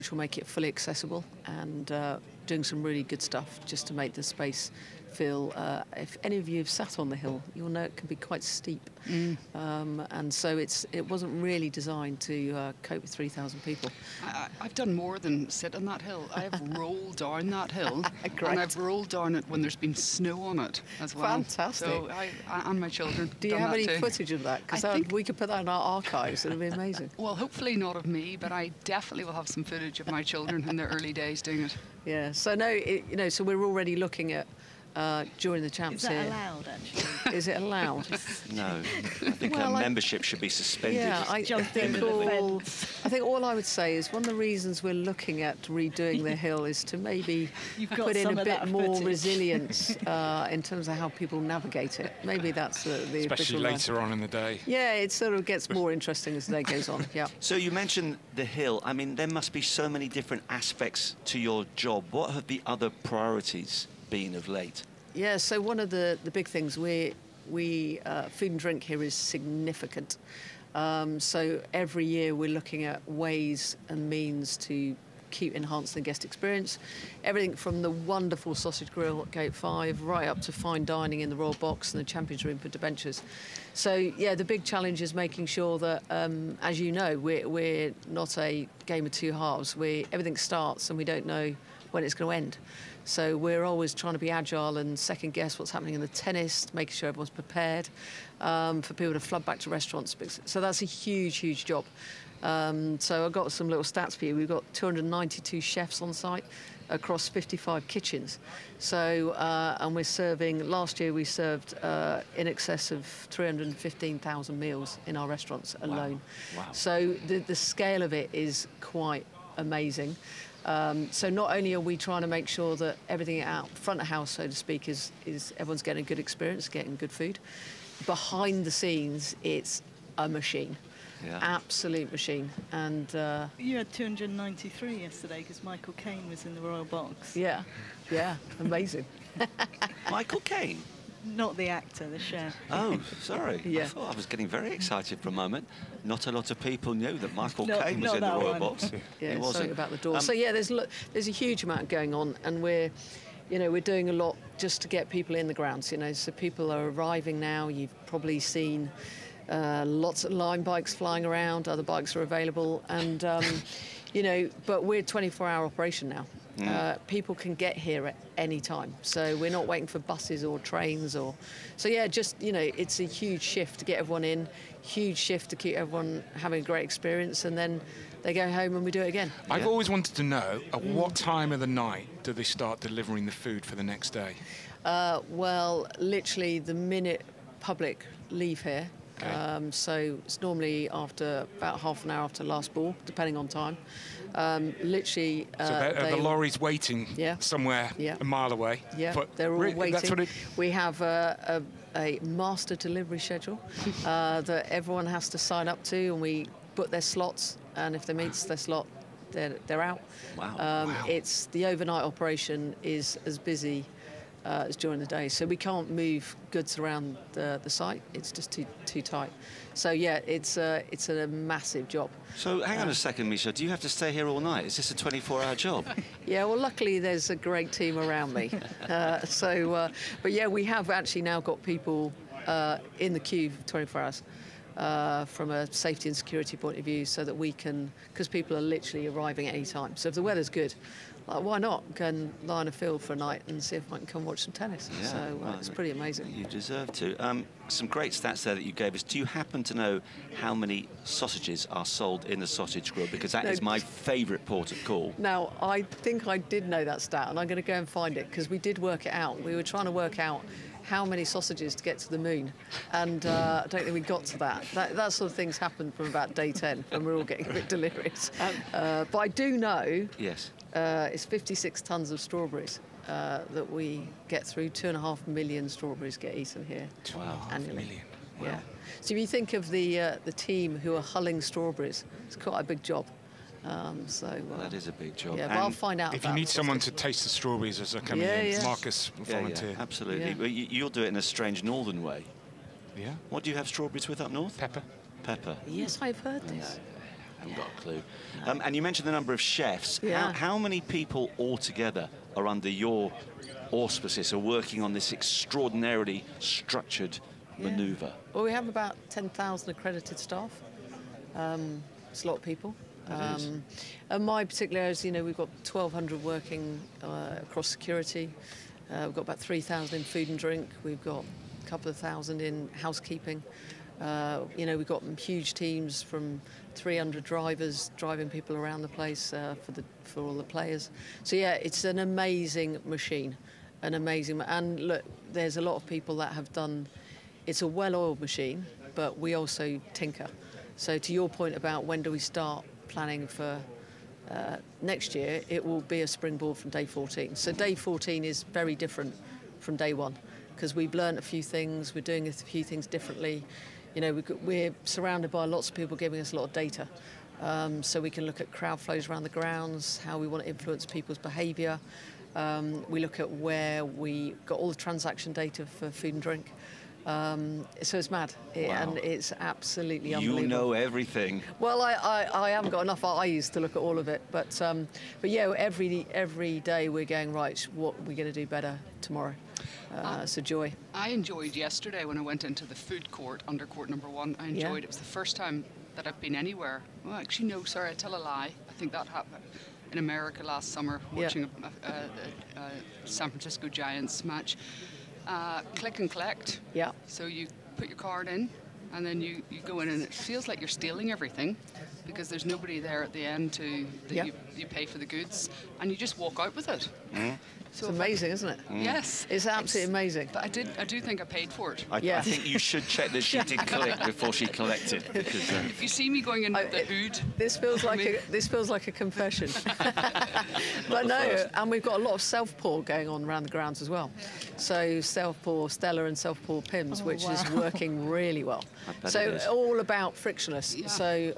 which will make it fully accessible, and doing some really good stuff just to make the space feel, if any of you have sat on the hill, you'll know it can be quite steep. And so it wasn't really designed to cope with 3,000 people. I've done more than sit on that hill. I have rolled down that hill, Great. and I've rolled down it when there's been snow on it as well. Fantastic. So I and my children. Do you done have that any too. footage of that? Because we could put that in our archives. It'd be amazing. Well, hopefully not of me, but I definitely will have some footage of my children in their early days doing it. Yeah. So no, so we're already looking at during the champs Is that here. allowed, actually? Is it allowed? No, I think membership should be suspended. Yeah, I think all I would say is one of the reasons we're looking at redoing the hill is to maybe put in a bit more resilience in terms of how people navigate it. Maybe that's the especially later on in the day. Yeah, it sort of gets more interesting as the day goes on. Yeah. So you mentioned the hill. I mean, there must be so many different aspects to your job. What have the other priorities been of late? Yeah, so one of the big things, we food and drink here is significant. So every year we're looking at ways and means to keep enhancing the guest experience. Everything from the wonderful sausage grill at Gate 5 right up to fine dining in the Royal Box and the Champions Room for debentures. So yeah, the big challenge is making sure that, as you know, we're not a game of two halves. Everything starts and we don't know when it's going to end. So we're always trying to be agile and second guess what's happening in the tennis, making sure everyone's prepared for people to flood back to restaurants. So that's a huge, huge job. So I've got some little stats for you. We've got 292 chefs on site across 55 kitchens. So, and we're serving, last year we served in excess of 315,000 meals in our restaurants alone. Wow. So the scale of it is quite amazing. So not only are we trying to make sure that everything out front of house, so to speak, is everyone's getting a good experience, getting good food. Behind the scenes, it's a machine, absolute machine. And you had 293 yesterday because Michael Caine was in the Royal Box. Yeah, amazing. Michael Caine? Not the actor, the chef. Oh, sorry. Yeah. I thought I was getting very excited for a moment. Not a lot of people knew that Michael Caine was in the that Royal one. Box. Yeah, He wasn't. something about the door. So yeah, there's a huge amount going on, and we're doing a lot just to get people in the grounds. So people are arriving now. You've probably seen lots of Lime bikes flying around. Other bikes are available, and but we're 24-hour operation now. People can get here at any time, so we're not waiting for buses or trains it's a huge shift to get everyone in, huge shift to keep everyone having a great experience, and then they go home and we do it again. I've always wanted to know at what time of the night do they start delivering the food for the next day? Well, literally the minute public leave here. Okay. So it's normally after about half an hour after last ball, depending on time. Literally. So the lorry's waiting somewhere a mile away. Yeah, they're all waiting. We have a master delivery schedule that everyone has to sign up to, and we book their slots. And if they meet their slot, they're out. Wow. It's the overnight operation is as busy as during the day, so we can't move goods around the site. It's just too tight. So yeah, it's a massive job. So hang on a second, Misha. Do you have to stay here all night? Is this a 24-hour job? Yeah, well, luckily there's a great team around me. But yeah, we have actually now got people in the queue for 24 hours. From a safety and security point of view, so that we can, because people are literally arriving at any time. So if the weather's good, why not go and lie on a field for a night and see if I can come watch some tennis? Yeah, so it's pretty amazing. You deserve to. Some great stats there that you gave us. Do you happen to know how many sausages are sold in the sausage grill? Because that is my favourite port of call. Now, I think I did know that stat, and I'm going to go and find it, because we did work it out. We were trying to work out how many sausages to get to the moon, and I don't think we got to that. That sort of things happened from about day 10 when we're all getting a bit delirious. But I do know it's 56 tonnes of strawberries that we get through. 2.5 million strawberries get eaten here annually. Million. Wow. Yeah. So if you think of the team who are hulling strawberries, it's quite a big job. That is a big job. Yeah, but I'll find out. If you need someone to taste the strawberries as they're coming in, Marcus will volunteer. Yeah, absolutely. Yeah. Well, you'll do it in a strange northern way. Yeah. What do you have strawberries with up north? Pepper. Pepper. Yes, I've heard this. Haven't got a clue. And you mentioned the number of chefs. Yeah. How many people altogether are under your auspices, are working on this extraordinarily structured manoeuvre? Well, we have about 10,000 accredited staff. It's a lot of people. It is. And my particular areas, we've got 1,200 working across security. We've got about 3,000 in food and drink. We've got a couple of thousand in housekeeping. We've got huge teams from 300 drivers driving people around the place for all the players. So yeah, it's an amazing machine, and look, there's a lot of people that have done. It's a well-oiled machine, but we also tinker. So to your point about when do we start planning for next year, it will be a springboard from day 14. So day 14 is very different from day 1 because we've learned a few things, we're doing a few things differently. We're surrounded by lots of people giving us a lot of data. So we can look at crowd flows around the grounds, how we want to influence people's behaviour. We look at where we got all the transaction data for food and drink. So it's mad, and it's absolutely unbelievable. You know everything. Well, I haven't got enough eyes to look at all of it, but yeah, every day we're going, right, what are we going to do better tomorrow? So joy. I enjoyed yesterday when I went into the food court, under court number 1. I enjoyed it. It was the first time that I've been anywhere. Well, actually, no, sorry, I tell a lie. I think that happened in America last summer, watching a San Francisco Giants match. Click and collect. Yeah. So you put your card in, and then you go in, and it feels like you're stealing everything because there's nobody there at the end you pay for the goods, and you just walk out with it. So it's amazing, isn't it? Yes. It's absolutely amazing. But I do think I paid for it. I think you should check that she did collect before she collected. Because, if you see me going in with the hood, this feels like a confession. But no, and we've got a lot of self-pour going on around the grounds as well. So self-pour Stella and self-pour Pims, which is working really well. So all about frictionless. Yeah.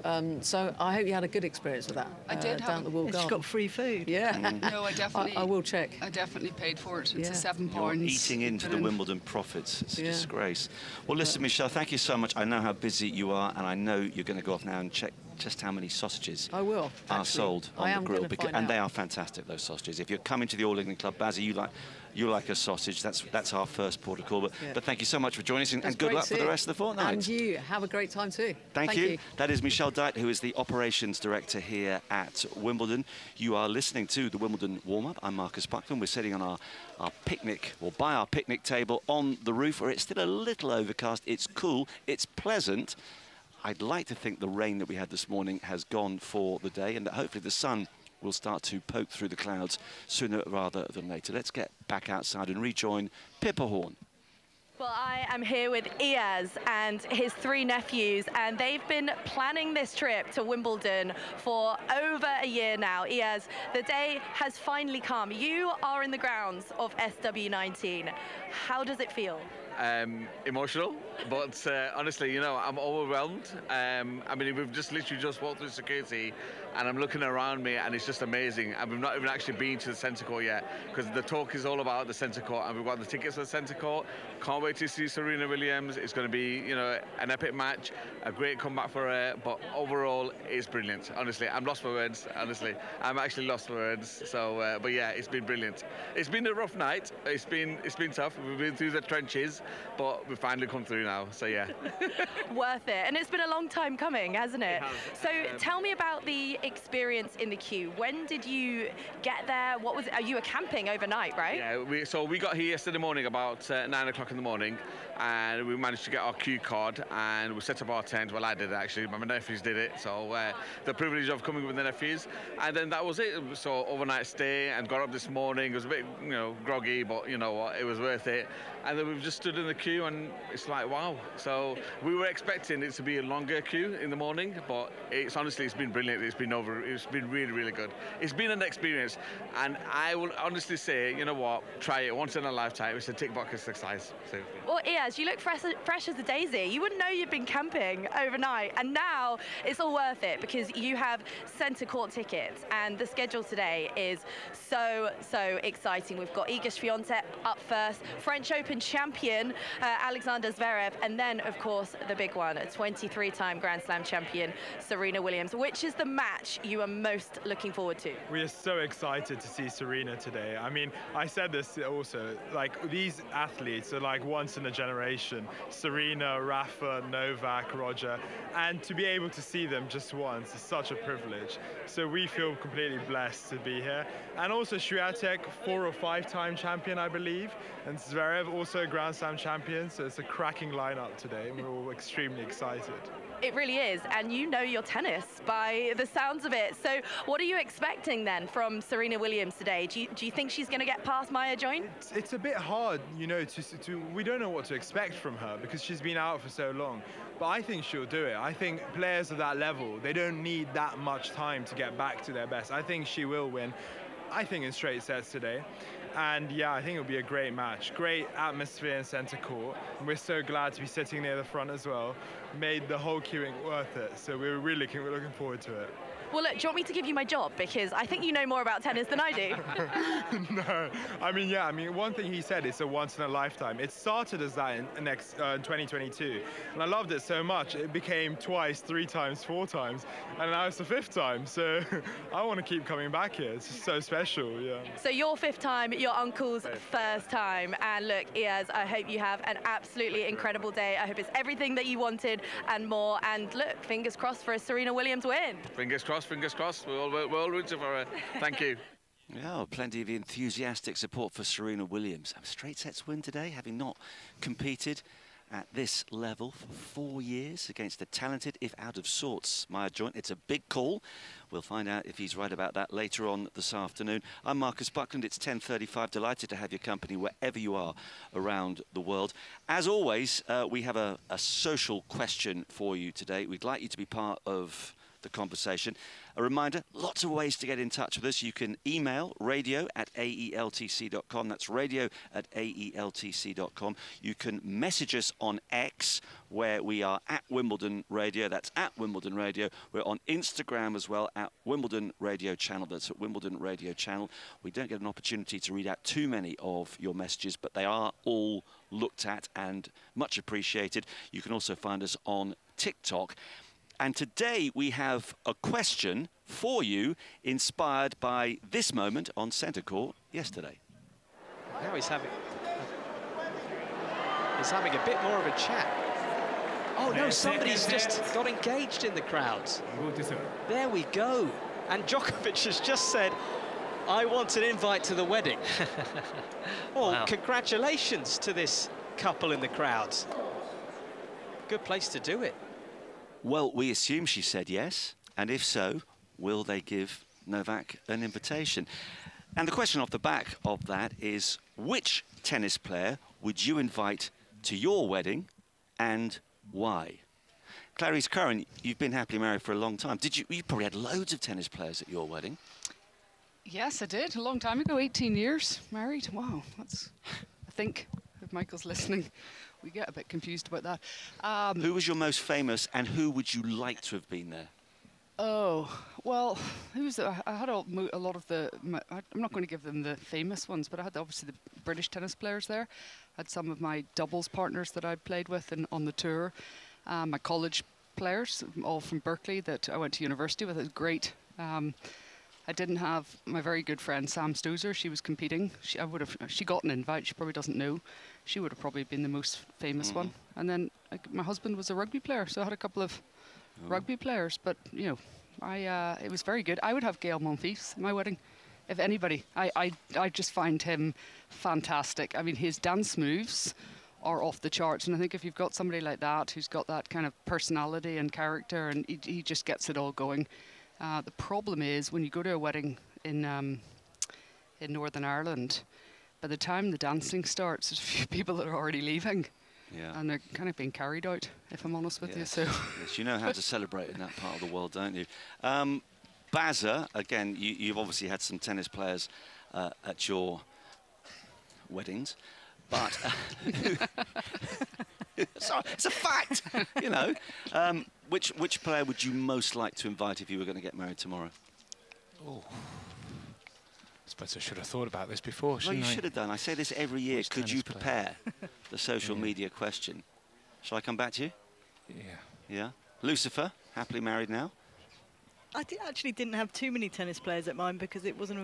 So I hope you had a good experience with that. I did down at the Wall It's Garden. got free food. Yeah. no, I definitely. I will check. I definitely paid for it. It's Yeah. a £7. you're eating into the Wimbledon profits. It's a disgrace. Well, listen, Michelle, thank you so much. I know how busy you are, and I know you're going to go off now and check just how many sausages I will, are actually. sold I on am the grill. gonna find And they out. are fantastic, those sausages. If you're coming to the All England Club, Bazzy, you like a sausage. That's our first port of call. But thank you so much for joining us, and That's good great luck to for see the you. rest of the fortnight. And you have a great time too. Thank you. That is Michelle Dyett, who is the operations director here at Wimbledon. You are listening to the Wimbledon warm-up. I'm Marcus Buckland. We're sitting on our picnic, or by our picnic table on the roof, where it's still a little overcast. It's cool. It's pleasant. I'd like to think the rain that we had this morning has gone for the day, and that hopefully the sun will start to poke through the clouds sooner rather than later. Let's get back outside and rejoin Pippa Horn. Well, I am here with Iyaz and his 3 nephews, and they've been planning this trip to Wimbledon for over a year now. Iyaz, the day has finally come. You are in the grounds of SW19. How does it feel? Emotional, but honestly, I'm overwhelmed. I mean, we've literally just walked through security, and I'm looking around me, and it's just amazing. And we've not even actually been to the centre court yet, because the talk is all about the centre court, and we've got the tickets for the centre court. Can't wait to see Serena Williams. It's going to be, an epic match, a great comeback for her. But overall, it's brilliant. Honestly, I'm lost for words. Honestly, I'm actually lost for words. So, but yeah, it's been brilliant. It's been a rough night. It's been tough. We've been through the trenches, but we've finally come through now. So yeah. Worth it. And it's been a long time coming, hasn't it? It has. So tell me about the experience in the queue. When did you get there? What was it? You were camping overnight, right? Yeah, so we got here yesterday morning about 9 o'clock in the morning, and we managed to get our queue card, and we set up our tent. Well, I did it actually, my nephews did it, so the privilege of coming with the nephews, and then that was it. So overnight stay, and got up this morning. It was a bit, groggy, but you know what, it was worth it. And then we've just stood in the queue, and it's like, wow. So we were expecting it to be a longer queue in the morning, but it's been brilliant. It's been it's been really, really good. It's been an experience, and I will honestly say, you know what, try it once in a lifetime. It's a tick box exercise. So. Well, Iyaz, you look fresh as a daisy. You wouldn't know you'd been camping overnight, and now it's all worth it because you have centre court tickets, and the schedule today is so exciting. We've got Iga Swiatek up first, French Open champion Alexander Zverev, and then, of course, the big one, a 23-time Grand Slam champion Serena Williams. Which is the match you are most looking forward to? We are so excited to see Serena today. I mean, I said this also, like, these athletes are like once in a generation. Serena, Rafa, Novak, Roger, and to be able to see them just once is such a privilege. So we feel completely blessed to be here. And also Swiatek, 4 or 5-time champion, I believe, and Zverev, also a Grand Slam champion. So it's a cracking lineup today, and we're all extremely excited. It really is, and you know your tennis by the sounds of it. So what are you expecting then from Serena Williams today? Do you think she's going to get past Maya Join? It's a bit hard, you know, we don't know what to expect from her because she's been out for so long. But I think she'll do it. I think players of that level, they don't need that much time to get back to their best. I think she will win. I think in straight sets today. And yeah, I think it'll be a great match. Great atmosphere in centre court. And we're so glad to be sitting near the front as well. Made the whole queuing worth it. So we're looking forward to it. Well, look, do you want me to give you my job? Because I think you know more about tennis than I do. No, I mean, one thing he said, it's a once in a lifetime. It started as that in 2022, and I loved it so much. It became twice, 3 times, 4 times, and now it's the 5th time. So I want to keep coming back here. It's just so special, yeah. So your 5th time, your uncle's 1st time. And look, Iyaz, I hope you have an absolutely incredible day. I hope it's everything that you wanted and more. And look, fingers crossed for a Serena Williams win. Fingers crossed. We're all rooting for her. Thank you. Yeah, plenty of enthusiastic support for Serena Williams. Straight sets win today, having not competed at this level for 4 years against the talented, if out of sorts, Maya Joint. It's a big call. We'll find out if he's right about that later on this afternoon. I'm Marcus Buckland. It's 10:35. Delighted to have your company wherever you are around the world. As always, we have a social question for you today. We'd like you to be part of the conversation. A reminder, lots of ways to get in touch with us. You can email radio@aeltc.com. That's radio@aeltc.com. You can message us on X, where we are at Wimbledon Radio. That's at Wimbledon Radio. We're on Instagram as well, at Wimbledon Radio Channel. That's at Wimbledon Radio Channel. We don't get an opportunity to read out too many of your messages, but they are all looked at and much appreciated. You can also find us on TikTok. And today we have a question for you inspired by this moment on centre court yesterday. Now he's having a bit more of a chat. Oh no, somebody's just got engaged in the crowds. There we go. And Djokovic has just said, I want an invite to the wedding. Well, wow. Congratulations to this couple in the crowds. Good place to do it. Well, we assume she said yes, and if so, will they give Novak an invitation? And the question off the back of that is, which tennis player would you invite to your wedding, and why? Clarice Curran, you've been happily married for a long time. You probably had loads of tennis players at your wedding. Yes, I did, a long time ago, 18 years married. Wow, that's, I think, if Michael's listening, we get a bit confused about that. Who was your most famous, and who would you like to have been there? Oh, well, I had a lot of the, I'm not going to give them the famous ones, but I had obviously the British tennis players there. I had some of my doubles partners that I played with on the tour. My college players, all from Berkeley, that I went to university with. It was great. I didn't have my very good friend Sam Stosur. She was competing. She got an invite. She probably doesn't know. She would have probably been the most famous one. And then my husband was a rugby player, so I had a couple of rugby players. But you know, it was very good. I would have Gael Monfils at my wedding, if anybody. I just find him fantastic. I mean, his dance moves are off the charts, and I think if you've got somebody like that who's got that kind of personality and character, and he just gets it all going. The problem is when you go to a wedding in Northern Ireland, by the time the dancing starts, there's a few people that are already leaving. Yeah. And they're kind of being carried out, if I'm honest with you. So. Yes, you know how to celebrate in that part of the world, don't you? Bazza, again, you've obviously had some tennis players at your weddings, but sorry, it's a fact, you know. Which player would you most like to invite if you were going to get married tomorrow? Oh, I suppose I should have thought about this before, Well, shouldn't you I? should have done. I say this every year. Which Could you tennis player? prepare the social media question? Shall I come back to you? Yeah. Yeah. Lucifer, happily married now. I actually didn't have too many tennis players at mine because it wasn't